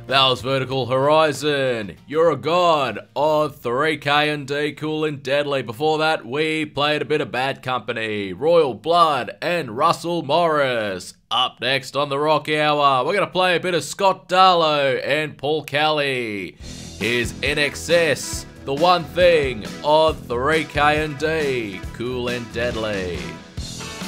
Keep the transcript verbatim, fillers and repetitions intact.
That was Vertical Horizon. You're a God on three K and D, Cool and Deadly. Before that, we played a bit of Bad Company, Royal Blood, and Russell Morris. Up next on the Rock Hour, we're going to play a bit of Scott Darlow and Paul Kelly. Here's N X S, The One Thing on three K and D, Cool and Deadly.